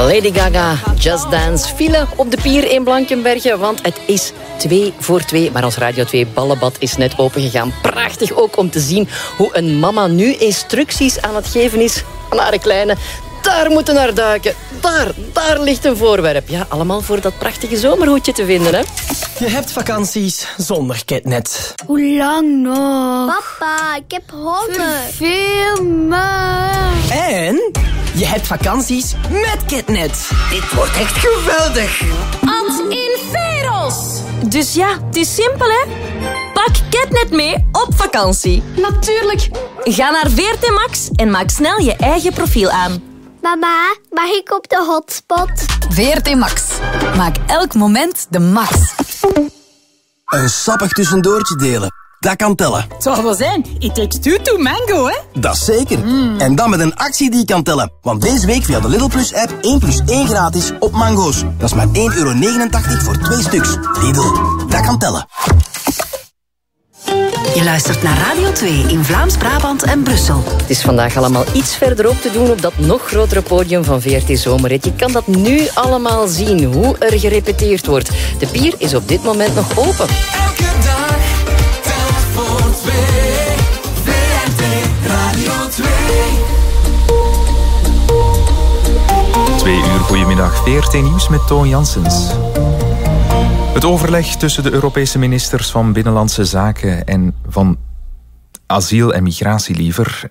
Lady Gaga, Just Dance, file op de pier in Blankenberge, want het is 2:02. Maar ons Radio 2 ballenbad is net opengegaan. Prachtig ook om te zien hoe een mama nu instructies aan het geven is aan haar kleine. Daar moeten naar duiken. Daar ligt een voorwerp. Ja, allemaal voor dat prachtige zomerhoedje te vinden, hè? Je hebt vakanties zonder Ketnet. Hoe lang nog? Papa, ik heb honger. Veel maar. En je hebt vakanties met Ketnet. Dit wordt echt geweldig. Ad Inferos. Dus ja, het is simpel, hè? Pak Ketnet mee op vakantie. Natuurlijk. Ga naar VRT Max en maak snel je eigen profiel aan. Mama, mag ik op de hotspot? VRT Max. Maak elk moment de max. Een sappig tussendoortje delen. Dat kan tellen. Het zal wel zijn. It takes two to mango, hè? Dat is zeker. En dan met een actie die kan tellen. Want deze week via de Lidl Plus app 1 + 1 gratis op mango's. Dat is maar €1,89 voor 2 stuks. Lidl, dat kan tellen. Je luistert naar Radio 2 in Vlaams-Brabant en Brussel. Het is vandaag allemaal iets verderop te doen op dat nog grotere podium van VRT Zomerrit. Je kan dat nu allemaal zien, hoe er gerepeteerd wordt. De pier is op dit moment nog open. Elke dag telt voor 2. VRT Radio 2. 2 uur, goedemiddag. VRT Nieuws met Toon Janssens. Het overleg tussen de Europese ministers van Binnenlandse Zaken en van asiel en migratie liever,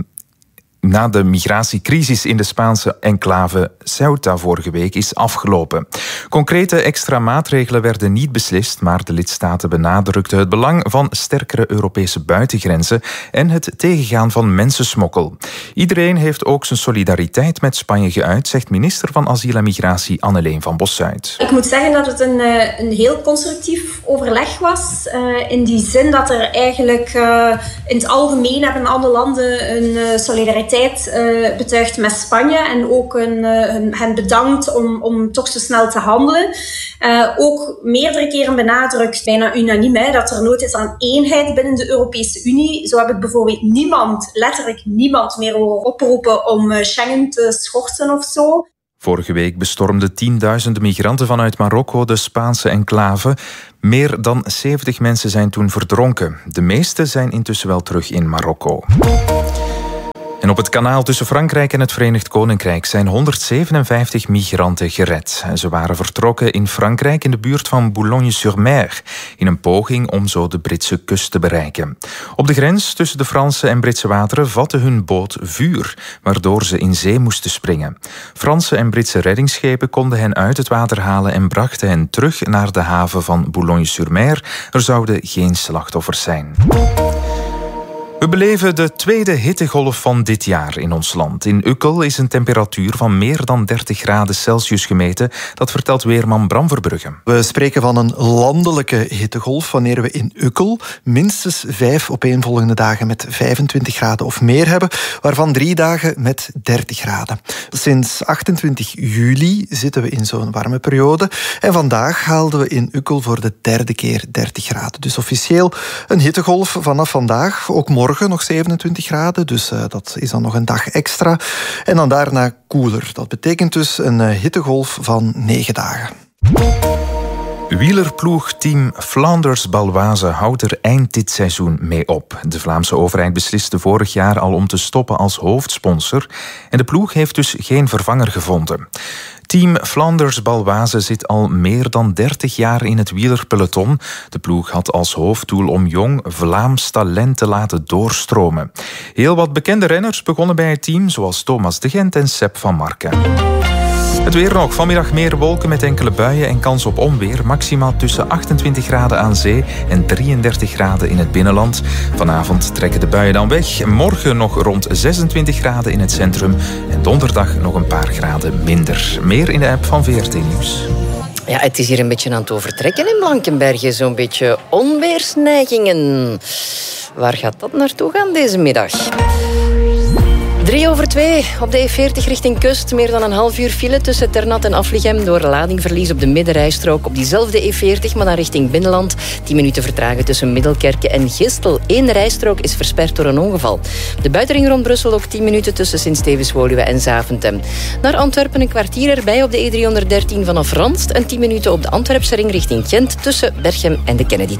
na de migratiecrisis in de Spaanse enclave Ceuta vorige week is afgelopen. Concrete extra maatregelen werden niet beslist, maar de lidstaten benadrukten het belang van sterkere Europese buitengrenzen en het tegengaan van mensensmokkel. Iedereen heeft ook zijn solidariteit met Spanje geuit, zegt minister van Asiel en Migratie Anneleen van Bossuit. Ik moet zeggen dat het een heel constructief overleg was. In die zin dat er eigenlijk in het algemeen hebben alle landen een solidariteit betuigd met Spanje en ook hen bedankt om toch zo snel te handelen. Ook meerdere keren benadrukt, bijna unaniem, dat er nood is aan eenheid binnen de Europese Unie. Zo heb ik bijvoorbeeld letterlijk niemand meer horen oproepen om Schengen te schorten of zo. Vorige week bestormden tienduizenden migranten vanuit Marokko de Spaanse enclave. Meer dan 70 mensen zijn toen verdronken. De meeste zijn intussen wel terug in Marokko. En op het kanaal tussen Frankrijk en het Verenigd Koninkrijk zijn 157 migranten gered. Ze waren vertrokken in Frankrijk in de buurt van Boulogne-sur-Mer, in een poging om zo de Britse kust te bereiken. Op de grens tussen de Franse en Britse wateren vatte hun boot vuur, waardoor ze in zee moesten springen. Franse en Britse reddingsschepen konden hen uit het water halen en brachten hen terug naar de haven van Boulogne-sur-Mer. Er zouden geen slachtoffers zijn. We beleven de tweede hittegolf van dit jaar in ons land. In Ukkel is een temperatuur van meer dan 30 graden Celsius gemeten. Dat vertelt weerman Bram Verbrugge. We spreken van een landelijke hittegolf wanneer we in Ukkel minstens 5 opeenvolgende dagen met 25 graden of meer hebben, waarvan 3 dagen met 30 graden. Sinds 28 juli zitten we in zo'n warme periode en vandaag haalden we in Ukkel voor de 3e keer 30 graden. Dus officieel een hittegolf vanaf vandaag, ook morgen nog 27 graden, dus dat is dan nog een dag extra. En dan daarna koeler. Dat betekent dus een hittegolf van 9 dagen. Wielerploegteam Flanders-Baloise houdt er eind dit seizoen mee op. De Vlaamse overheid besliste vorig jaar al om te stoppen als hoofdsponsor en de ploeg heeft dus geen vervanger gevonden. Team Flanders-Baloise zit al meer dan 30 jaar in het wielerpeloton. De ploeg had als hoofddoel om jong Vlaams talent te laten doorstromen. Heel wat bekende renners begonnen bij het team, zoals Thomas de Gent en Sepp van Marken. Het weer nog. Vanmiddag meer wolken met enkele buien en kans op onweer. Maximaal tussen 28 graden aan zee en 33 graden in het binnenland. Vanavond trekken de buien dan weg. Morgen nog rond 26 graden in het centrum. En donderdag nog een paar graden minder. Meer in de app van VRT Nieuws. Ja, het is hier een beetje aan het overtrekken in Blankenberge. Zo'n beetje onweersneigingen. Waar gaat dat naartoe gaan deze middag? 2:03 op de E40 richting kust. Meer dan een half uur file tussen Ternat en Afligem door ladingverlies op de middenrijstrook. Op diezelfde E40, maar dan richting binnenland. 10 minuten vertragen tussen Middelkerke en Gistel. 1 rijstrook is versperd door een ongeval. De buitenring rond Brussel ook 10 minuten tussen Sint-Stevens-Woluwe en Zaventem. Naar Antwerpen een kwartier erbij op de E313 vanaf Randst. En 10 minuten op de Antwerpse ring richting Gent tussen Berchem en de Kennedy.